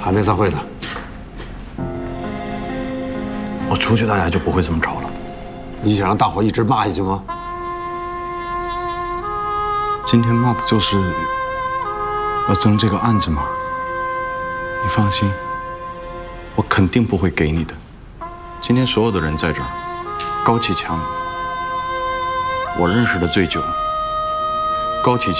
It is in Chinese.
还没散会呢。 我出去，大家就不会这么吵了。 你想让大伙一直骂下去吗？ 今天骂不就是要争这个案子吗？你放心，我肯定不会给你的。今天所有的人在这儿，高启强，我认识的最久。高启强。